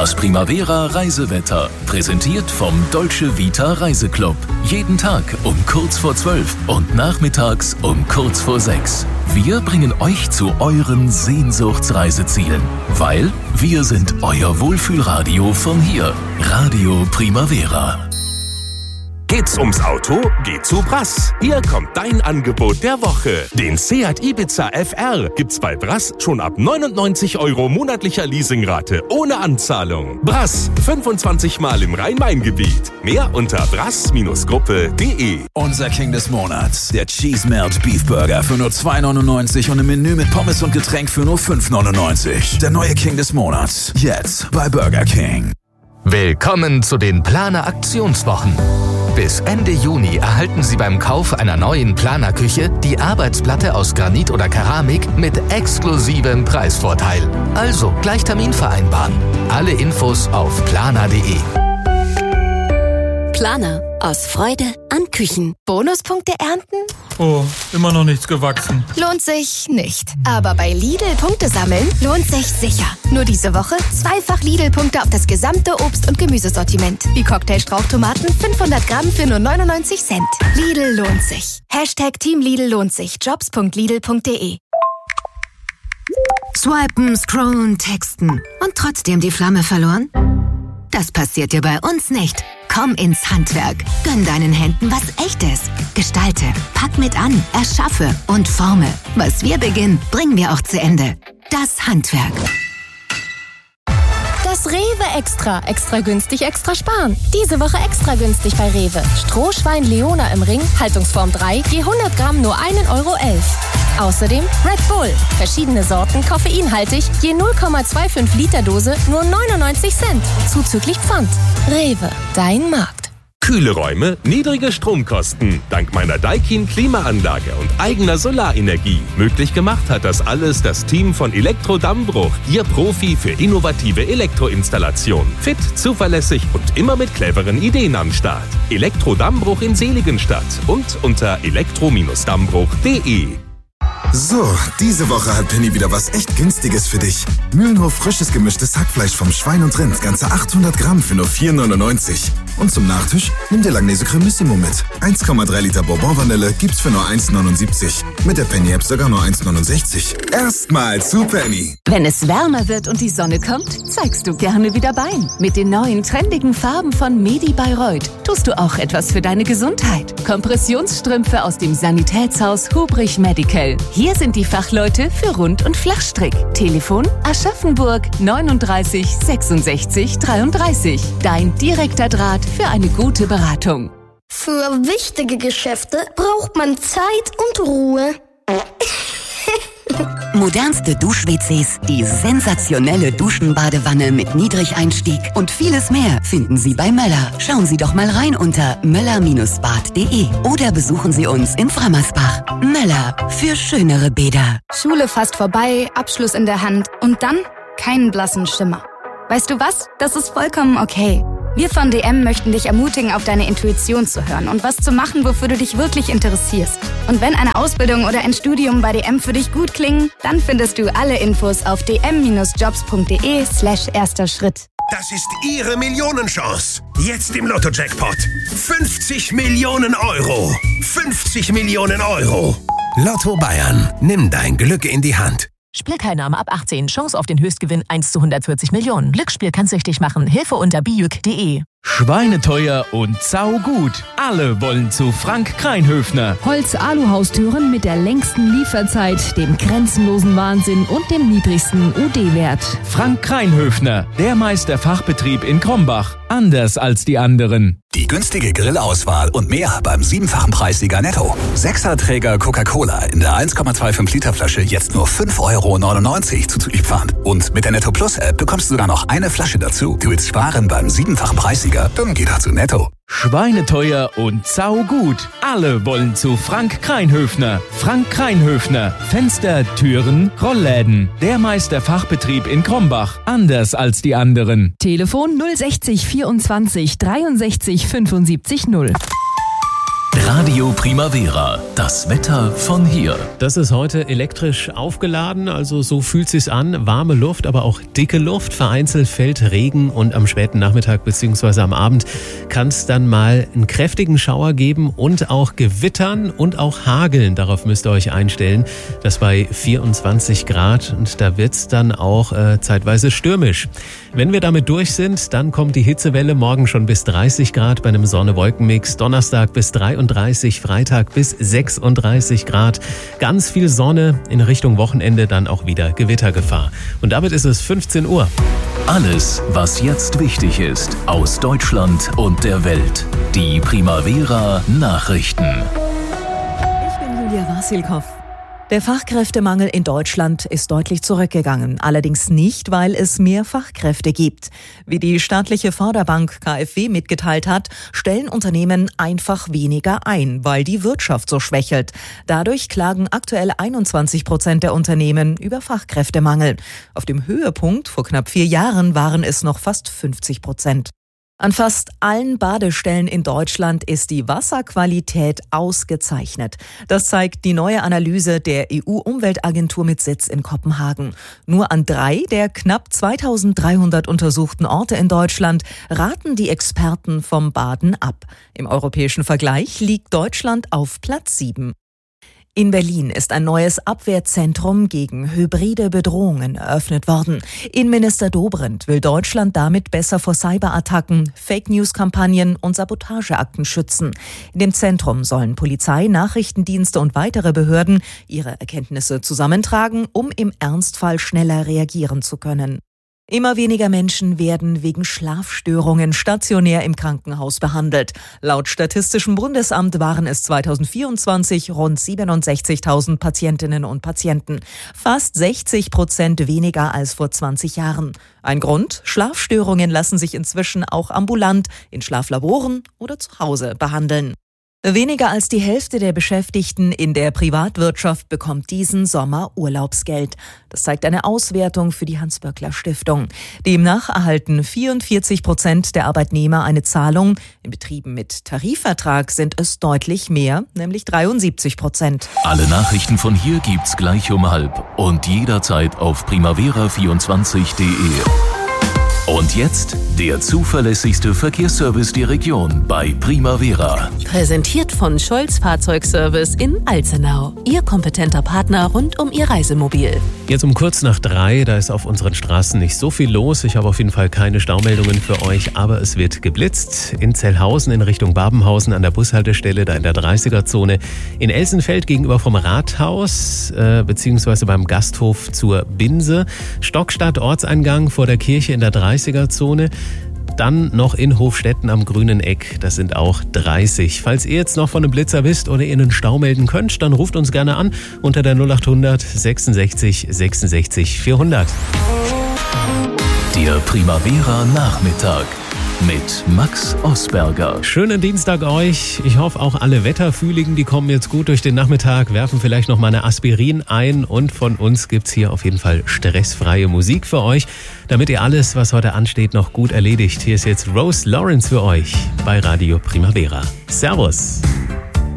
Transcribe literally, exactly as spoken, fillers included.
Das Primavera Reisewetter, präsentiert vom Dolce Vita Reiseclub. Jeden Tag um kurz vor zwölf und nachmittags um kurz vor sechs. Wir bringen euch zu euren Sehnsuchtsreisezielen, weil wir sind euer Wohlfühlradio von hier. Radio Primavera. Geht's ums Auto? Geh zu Brass. Hier kommt dein Angebot der Woche. Den Seat Ibiza F R gibt's bei Brass schon ab neunundneunzig Euro monatlicher Leasingrate ohne Anzahlung. Brass, fünfundzwanzig Mal im Rhein-Main-Gebiet. Mehr unter brass Gruppe punkt de. Unser King des Monats, der Cheese Melt Beef Burger für nur zwei neunundneunzig und im Menü mit Pommes und Getränk für nur fünf neunundneunzig. Der neue King des Monats, jetzt bei Burger King. Willkommen zu den Planer Aktionswochen. Bis Ende Juni erhalten Sie beim Kauf einer neuen Planerküche die Arbeitsplatte aus Granit oder Keramik mit exklusivem Preisvorteil. Also gleich Termin vereinbaren. Alle Infos auf planer punkt de. Planer. Aus Freude an Küchen. Bonuspunkte ernten? Oh, immer noch nichts gewachsen. Lohnt sich nicht. Aber bei Lidl Punkte sammeln lohnt sich sicher. Nur diese Woche zweifach Lidl-Punkte auf das gesamte Obst- und Gemüsesortiment. Wie Cocktail-Strauchtomaten fünfhundert Gramm für nur neunundneunzig Cent. Lidl lohnt sich. Hashtag Team Lidl lohnt sich. jobs punkt lidl punkt de. Swipen, scrollen, texten und trotzdem die Flamme verloren? Das passiert dir bei uns nicht. Komm ins Handwerk. Gönn deinen Händen was Echtes. Gestalte, pack mit an, erschaffe und forme. Was wir beginnen, bringen wir auch zu Ende. Das Handwerk. Das Rewe Extra. Extra günstig, extra sparen. Diese Woche extra günstig bei Rewe. Strohschwein Leona im Ring, Haltungsform drei, je hundert Gramm nur ein Euro elf. Außerdem Red Bull. Verschiedene Sorten, koffeinhaltig, je null Komma fünfundzwanzig Liter Dose, nur neunundneunzig Cent. Zuzüglich Pfand. Rewe, dein Markt. Kühle Räume, niedrige Stromkosten. Dank meiner Daikin Klimaanlage und eigener Solarenergie. Möglich gemacht hat das alles das Team von Elektro-Dammbruch. Ihr Profi für innovative Elektroinstallation. Fit, zuverlässig und immer mit cleveren Ideen am Start. Elektro-Dammbruch in Seligenstadt und unter elektro Dammbruch punkt de. So, diese Woche hat Penny wieder was echt Günstiges für dich. Mühlenhof frisches gemischtes Hackfleisch vom Schwein und Rind, ganze achthundert Gramm für nur vier neunundneunzig. Und zum Nachtisch nimm dir Langnese Cremissimo mit. eins Komma drei Liter Bourbon-Vanille gibt's für nur eins neunundsiebzig. Mit der Penny-App sogar nur eins neunundsechzig. Erstmal zu Penny. Wenn es wärmer wird und die Sonne kommt, zeigst du gerne wieder Bein. Mit den neuen trendigen Farben von Medi Bayreuth tust du auch etwas für deine Gesundheit. Kompressionsstrümpfe aus dem Sanitätshaus Hubrich Medical. Hier sind die Fachleute für Rund- und Flachstrick. Telefon Aschaffenburg neununddreißig sechsundsechzig dreiunddreißig. Dein direkter Draht für eine gute Beratung. Für wichtige Geschäfte braucht man Zeit und Ruhe. Modernste Dusch-W Cs, die sensationelle Duschenbadewanne mit Niedrigeinstieg und vieles mehr finden Sie bei Möller. Schauen Sie doch mal rein unter möller Bindestrich bad punkt de oder besuchen Sie uns in Frammersbach. Möller, für schönere Bäder. Schule fast vorbei, Abschluss in der Hand und dann keinen blassen Schimmer. Weißt du was? Das ist vollkommen okay. Wir von D M möchten dich ermutigen, auf deine Intuition zu hören und was zu machen, wofür du dich wirklich interessierst. Und wenn eine Ausbildung oder ein Studium bei D M für dich gut klingen, dann findest du alle Infos auf d m Bindestrich jobs punkt de slash erster Schritt. Das ist Ihre Millionenchance. Jetzt im Lotto-Jackpot. fünfzig Millionen Euro. fünfzig Millionen Euro. Lotto Bayern. Nimm dein Glück in die Hand. Spielteilnahme ab achtzehn. Chance auf den Höchstgewinn eins zu hundertvierzig Millionen. Glücksspiel kann süchtig machen. Hilfe unter bijuk punkt de. Schweineteuer und saugut. Alle wollen zu Frank Kreinhöfner. Holz-Alu-Haustüren mit der längsten Lieferzeit, dem grenzenlosen Wahnsinn und dem niedrigsten U D-Wert. Frank Kreinhöfner, der Meisterfachbetrieb in Krombach. Anders als die anderen. Die günstige Grillauswahl und mehr beim siebenfachen Preissieger Netto. Sechserträger Coca-Cola in der eins Komma fünfundzwanzig Liter Flasche jetzt nur fünf Euro neunundneunzig zuzüglich Pfand. Und mit der Netto Plus App bekommst du sogar noch eine Flasche dazu. Du willst sparen beim siebenfachen Preissieger? Dann geh doch zu Netto. Schweineteuer und saugut. Alle wollen zu Frank Kreinhöfner. Frank Kreinhöfner. Fenster, Türen, Rollläden. Der Meisterfachbetrieb in Krombach. Anders als die anderen. Telefon null sechzig vierundzwanzig dreiundsechzig fünfundsiebzig null. Radio Primavera, das Wetter von hier. Das ist heute elektrisch aufgeladen, also so fühlt sich's an. Warme Luft, aber auch dicke Luft. Vereinzelt fällt Regen und am späten Nachmittag bzw. am Abend kann es dann mal einen kräftigen Schauer geben und auch Gewittern und auch Hageln. Darauf müsst ihr euch einstellen. Das bei vierundzwanzig Grad und da wird's dann auch äh, zeitweise stürmisch. Wenn wir damit durch sind, dann kommt die Hitzewelle morgen schon bis dreißig Grad bei einem Sonne-Wolken-Mix. Donnerstag bis dreiunddreißig, Freitag bis sechsunddreißig Grad. Ganz viel Sonne, in Richtung Wochenende dann auch wieder Gewittergefahr. Und damit ist es fünfzehn Uhr. Alles, was jetzt wichtig ist, aus Deutschland und der Welt. Die Primavera Nachrichten. Ich bin Julia Wasilkow. Der Fachkräftemangel in Deutschland ist deutlich zurückgegangen, allerdings nicht, weil es mehr Fachkräfte gibt. Wie die staatliche Förderbank K f W mitgeteilt hat, stellen Unternehmen einfach weniger ein, weil die Wirtschaft so schwächelt. Dadurch klagen aktuell einundzwanzig Prozent der Unternehmen über Fachkräftemangel. Auf dem Höhepunkt vor knapp vier Jahren waren es noch fast fünfzig Prozent. An fast allen Badestellen in Deutschland ist die Wasserqualität ausgezeichnet. Das zeigt die neue Analyse der E U-Umweltagentur mit Sitz in Kopenhagen. Nur an drei der knapp zweitausenddreihundert untersuchten Orte in Deutschland raten die Experten vom Baden ab. Im europäischen Vergleich liegt Deutschland auf Platz sieben. In Berlin ist ein neues Abwehrzentrum gegen hybride Bedrohungen eröffnet worden. Innenminister Dobrindt will Deutschland damit besser vor Cyberattacken, Fake-News-Kampagnen und Sabotageakten schützen. In dem Zentrum sollen Polizei, Nachrichtendienste und weitere Behörden ihre Erkenntnisse zusammentragen, um im Ernstfall schneller reagieren zu können. Immer weniger Menschen werden wegen Schlafstörungen stationär im Krankenhaus behandelt. Laut Statistischem Bundesamt waren es zweitausendvierundzwanzig rund siebenundsechzigtausend Patientinnen und Patienten. Fast sechzig Prozent weniger als vor zwanzig Jahren. Ein Grund? Schlafstörungen lassen sich inzwischen auch ambulant in Schlaflaboren oder zu Hause behandeln. Weniger als die Hälfte der Beschäftigten in der Privatwirtschaft bekommt diesen Sommer Urlaubsgeld. Das zeigt eine Auswertung für die Hans-Böckler-Stiftung. Demnach erhalten vierundvierzig Prozent der Arbeitnehmer eine Zahlung. In Betrieben mit Tarifvertrag sind es deutlich mehr, nämlich dreiundsiebzig Prozent. Alle Nachrichten von hier gibt's gleich um halb und jederzeit auf primavera vierundzwanzig punkt de. Und jetzt der zuverlässigste Verkehrsservice der Region bei Primavera. Präsentiert von Scholz Fahrzeugservice in Alzenau. Ihr kompetenter Partner rund um Ihr Reisemobil. Jetzt um kurz nach drei, da ist auf unseren Straßen nicht so viel los. Ich habe auf jeden Fall keine Staumeldungen für euch, aber es wird geblitzt. In Zellhausen in Richtung Babenhausen an der Bushaltestelle, da in der dreißiger-Zone. In Elsenfeld gegenüber vom Rathaus, äh, beziehungsweise beim Gasthof zur Binse. Stockstadt Ortseingang vor der Kirche in der dreißiger-Zone. Dann noch in Hofstetten am Grünen Eck, das sind auch dreißig. Falls ihr jetzt noch von einem Blitzer wisst oder ihr einen Stau melden könnt, dann ruft uns gerne an unter der null achthundert sechsundsechzig sechsundsechzig vierhundert. Der Primavera Nachmittag mit Max Osberger. Schönen Dienstag euch. Ich hoffe auch alle Wetterfühligen, die kommen jetzt gut durch den Nachmittag, werfen vielleicht noch mal eine Aspirin ein und von uns gibt's hier auf jeden Fall stressfreie Musik für euch, damit ihr alles, was heute ansteht, noch gut erledigt. Hier ist jetzt Rose Lawrence für euch bei Radio Primavera. Servus.